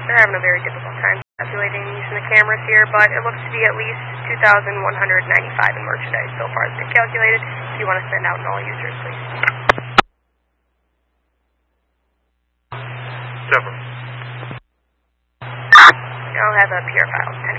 They're having a very difficult time calculating using the cameras here, but it looks to be at least 2,195 in merchandise so far that's been calculated. If you want to send out in all users, please. 7. I'll have a PR file.